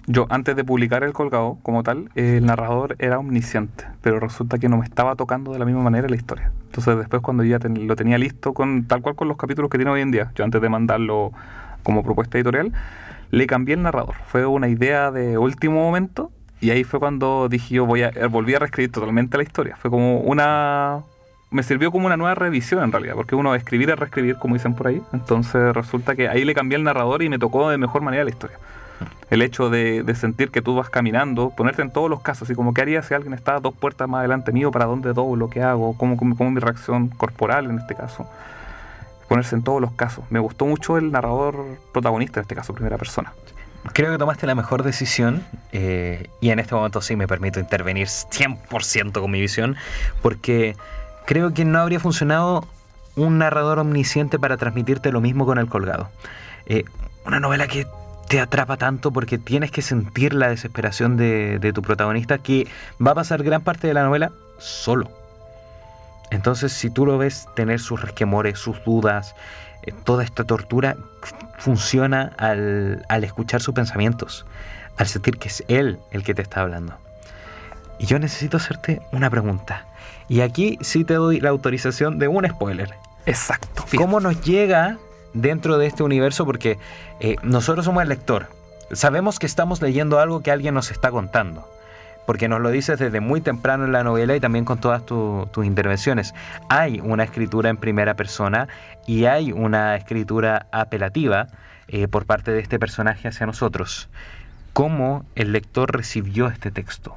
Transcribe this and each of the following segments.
Yo, antes de publicar El Colgado, como tal, el narrador era omnisciente, pero resulta que no me estaba tocando de la misma manera la historia. Entonces, después, cuando ya lo tenía listo, tal cual con los capítulos que tiene hoy en día, yo antes de mandarlo como propuesta editorial, le cambié el narrador. Fue una idea de último momento, y ahí fue cuando dije yo volví a reescribir totalmente la historia. Fue como me sirvió como una nueva revisión en realidad, porque uno escribir es reescribir, como dicen por ahí. Entonces resulta que ahí le cambié el narrador y me tocó de mejor manera la historia. El hecho de sentir que tú vas caminando, ponerte en todos los casos, así como qué haría si alguien está 2 puertas más adelante mío, para dónde doblo, qué hago, cómo mi reacción corporal en este caso. Ponerse en todos los casos. Me gustó mucho el narrador protagonista, en este caso, primera persona. Creo que tomaste la mejor decisión, y en este momento sí me permito intervenir 100% con mi visión, porque creo que no habría funcionado un narrador omnisciente para transmitirte lo mismo con El Colgado. Una novela que te atrapa tanto porque tienes que sentir la desesperación de tu protagonista, que va a pasar gran parte de la novela solo. Entonces, si tú lo ves tener sus resquemores, sus dudas, toda esta tortura funciona al escuchar sus pensamientos, al sentir que es él el que te está hablando. Y yo necesito hacerte una pregunta. Y aquí sí te doy la autorización de un spoiler. Exacto. ¿Cómo nos llega dentro de este universo? Porque nosotros somos el lector. Sabemos que estamos leyendo algo que alguien nos está contando, porque nos lo dices desde muy temprano en la novela y también con todas tus intervenciones. Hay una escritura en primera persona y hay una escritura apelativa por parte de este personaje hacia nosotros. ¿Cómo el lector recibió este texto?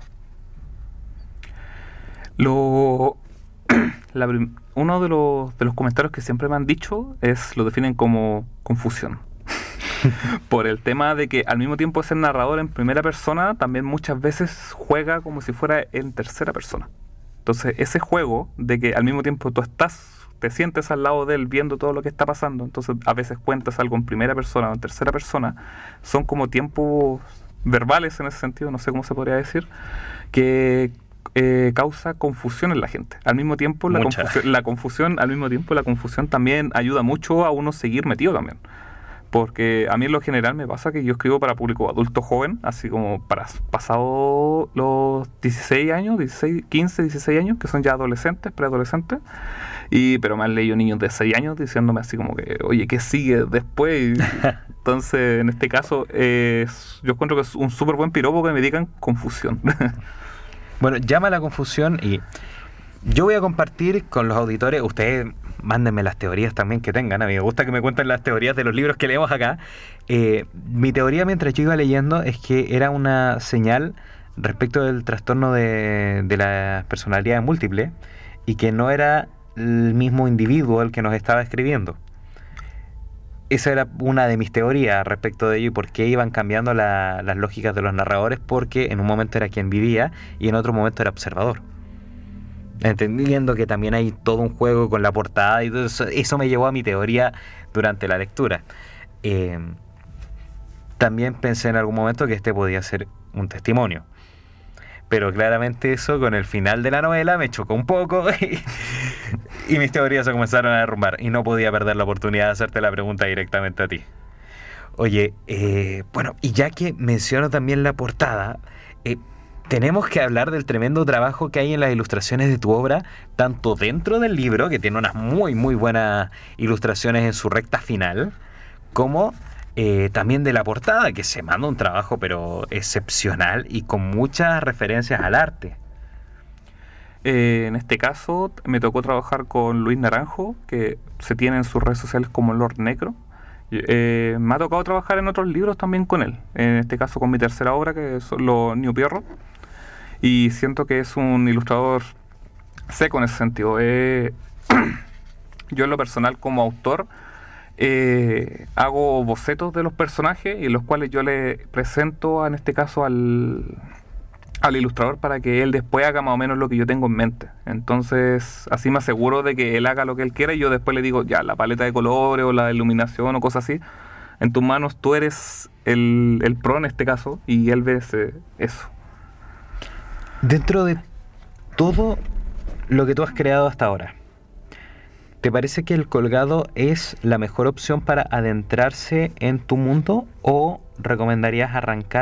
Uno de los comentarios que siempre me han dicho lo definen como confusión. Por el tema de que al mismo tiempo ser narrador en primera persona, también muchas veces juega como si fuera en tercera persona. Entonces ese juego de que al mismo tiempo te sientes al lado de él viendo todo lo que está pasando, entonces a veces cuentas algo en primera persona o en tercera persona, son como tiempos verbales en ese sentido, no sé cómo se podría decir, que causa confusión en la gente. Al mismo tiempo la confusión también ayuda mucho a uno seguir metido también. Porque a mí en lo general me pasa que yo escribo para público adulto joven, así como para pasado los 16 años, 15, 16 años, que son ya adolescentes, preadolescentes, pero me han leído niños de 6 años diciéndome así como que, oye, ¿qué sigue después? Entonces, en este caso, yo encuentro que es un súper buen piropo que me digan confusión. Bueno, llama la confusión y yo voy a compartir con los auditores, ustedes mándenme las teorías también que tengan. A mí me gusta que me cuenten las teorías de los libros que leemos acá. Mi teoría mientras yo iba leyendo es que era una señal respecto del trastorno de la personalidad múltiple y que no era el mismo individuo el que nos estaba escribiendo. Esa era una de mis teorías respecto de ello y por qué iban cambiando las lógicas de los narradores, porque en un momento era quien vivía y en otro momento era observador. Entendiendo que también hay todo un juego con la portada y todo eso me llevó a mi teoría durante la lectura. También pensé en algún momento que este podía ser un testimonio, pero claramente eso con el final de la novela me chocó un poco y mis teorías se comenzaron a derrumbar y no podía perder la oportunidad de hacerte la pregunta directamente a ti. Oye, bueno, y ya que menciono también la portada, tenemos que hablar del tremendo trabajo que hay en las ilustraciones de tu obra, tanto dentro del libro, que tiene unas muy muy buenas ilustraciones en su recta final, como también de la portada, que se manda un trabajo pero excepcional y con muchas referencias al arte. En este caso me tocó trabajar con Luis Naranjo, que se tiene en sus redes sociales como Lord Necro. Me ha tocado trabajar en otros libros también con él, en este caso con mi tercera obra, que son los New Pierrot, y siento que es un ilustrador seco en ese sentido. Yo en lo personal como autor hago bocetos de los personajes y los cuales yo le presento en este caso al ilustrador para que él después haga más o menos lo que yo tengo en mente. Entonces así me aseguro de que él haga lo que él quiera y yo después le digo, ya, la paleta de colores o la iluminación o cosas así, en tus manos tú eres el pro en este caso, y él ve eso. Dentro de todo lo que tú has creado hasta ahora, ¿te parece que El Colgado es la mejor opción para adentrarse en tu mundo o recomendarías arrancar